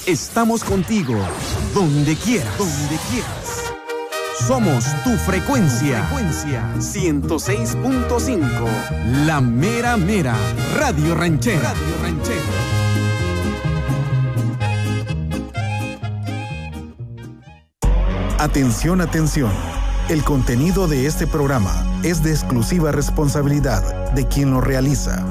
Estamos contigo, donde quieras, donde quieras. Somos tu frecuencia, 106.5, La Mera Mera, Radio Ranchera. Radio Ranchera. Atención, atención. El contenido de este programa es de exclusiva responsabilidad de quien lo realiza.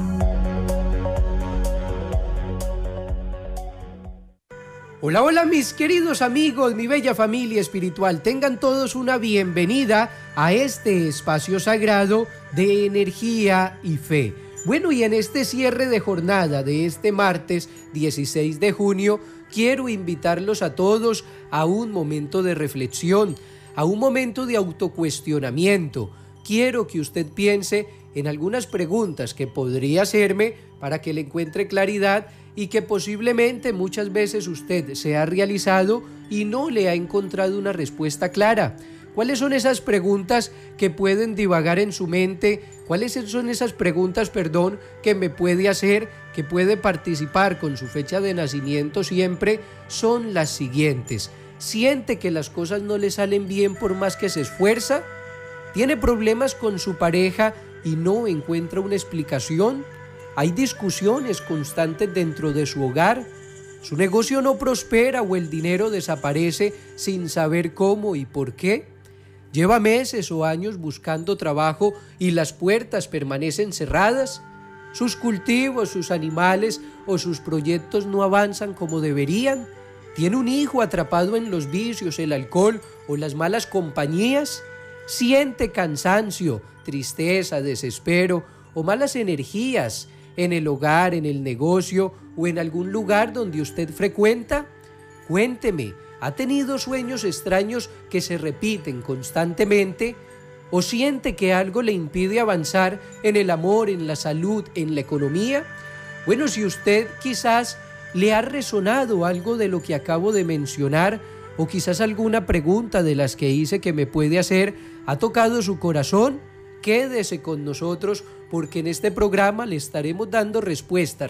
Hola, hola mis queridos amigos, mi bella familia espiritual. Tengan todos una bienvenida a este espacio sagrado de energía y fe. Bueno, y en este cierre de jornada de este martes 16 de junio, quiero invitarlos a todos a un momento de reflexión, a un momento de autocuestionamiento. Quiero que usted piense en algunas preguntas que podría hacerme para que le encuentre claridad y que posiblemente muchas veces usted se ha realizado y no le ha encontrado una respuesta clara. ¿Cuáles son esas preguntas que pueden divagar en su mente? ¿Cuáles son esas preguntas, que me puede hacer, que puede participar con su fecha de nacimiento siempre? Son las siguientes. ¿Siente que las cosas no le salen bien por más que se esfuerza? ¿Tiene problemas con su pareja y no encuentra una explicación? ¿Hay discusiones constantes dentro de su hogar? ¿Su negocio no prospera o el dinero desaparece sin saber cómo y por qué? ¿Lleva meses o años buscando trabajo y las puertas permanecen cerradas? ¿Sus cultivos, sus animales o sus proyectos no avanzan como deberían? ¿Tiene un hijo atrapado en los vicios, el alcohol o las malas compañías? ¿Siente cansancio, tristeza, desespero o malas energías en el hogar, en el negocio o en algún lugar donde usted frecuenta? Cuénteme, ¿ha tenido sueños extraños que se repiten constantemente? ¿O siente que algo le impide avanzar en el amor, en la salud, en la economía? Bueno, si usted quizás le ha resonado algo de lo que acabo de mencionar, o quizás alguna pregunta de las que hice que me puede hacer, ¿ha tocado su corazón? Quédese con nosotros porque en este programa le estaremos dando respuesta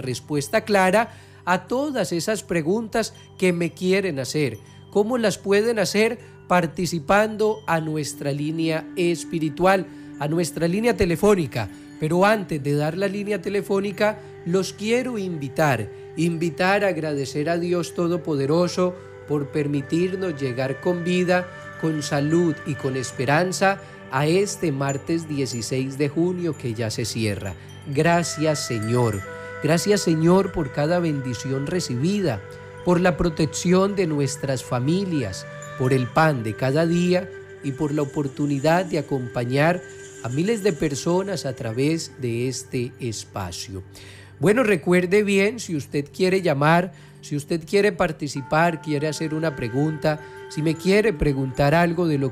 clara a todas esas preguntas que me quieren hacer. ¿Cómo las pueden hacer? Participando a nuestra línea espiritual, a nuestra línea telefónica. Pero antes de dar la línea telefónica, los quiero invitar a agradecer a Dios Todopoderoso por permitirnos llegar con vida, con salud y con esperanza a este martes 16 de junio que ya se cierra. Gracias, Señor. Gracias, Señor, por cada bendición recibida, por la protección de nuestras familias, por el pan de cada día y por la oportunidad de acompañar a miles de personas a través de este espacio. Bueno, recuerde bien, si usted quiere llamar, si usted quiere participar, quiere hacer una pregunta, si me quiere preguntar algo de lo